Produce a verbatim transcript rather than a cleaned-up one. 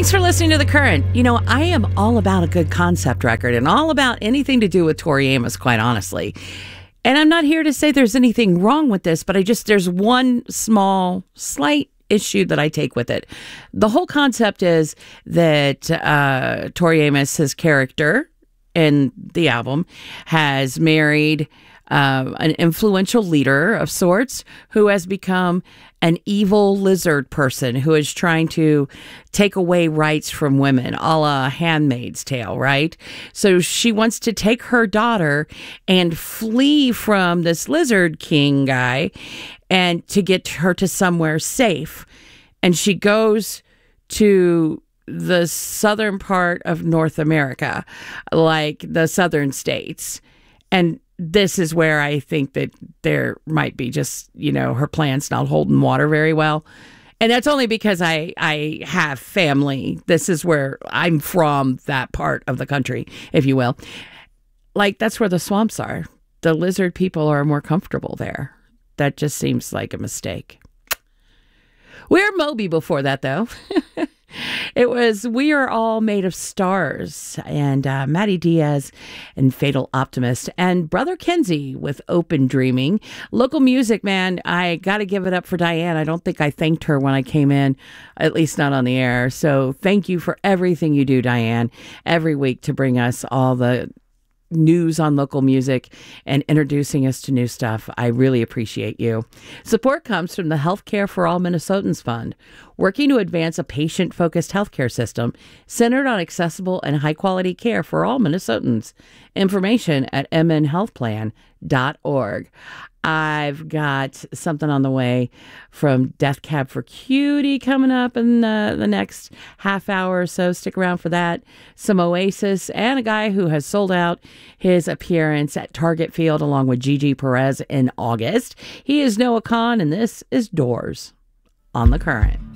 Thanks for listening to The Current. You know, I am all about a good concept record and all about anything to do with Tori Amos, quite honestly. And I'm not here to say there's anything wrong with this, but I just, there's one small, slight issue that I take with it. The whole concept is that uh, Tori Amos, his character in the album, has married uh, an influential leader of sorts who has become an evil lizard person who is trying to take away rights from women, a la Handmaid's Tale, right? So she wants to take her daughter and flee from this lizard king guy and to get her to somewhere safe. And she goes to the southern part of North America, like the southern states. And this is where I think that there might be just, you know, her plans not holding water very well. And that's only because I, I have family. This is where I'm from, that part of the country, if you will. Like, that's where the swamps are. The lizard people are more comfortable there. That just seems like a mistake. We were Moby before that, though. It was We Are All Made of Stars, and uh, Matty Diaz and Fatal Optimist, and Brother Kenzie with Open Dreaming. Local music, man, I got to give it up for Diane. I don't think I thanked her when I came in, at least not on the air. So thank you for everything you do, Diane, every week to bring us all the news on local music and introducing us to new stuff. I really appreciate you. Support comes from the Healthcare for All Minnesotans Fund, working to advance a patient-focused healthcare system centered on accessible and high-quality care for all Minnesotans. Information at m n health plan dot org. I've got something on the way from Death Cab for Cutie coming up in the, the next half hour or so. Stick around for that. Some Oasis and a guy who has sold out his appearance at Target Field along with Gigi Perez in August. He is Noah Kahan, and this is Doors on The Current.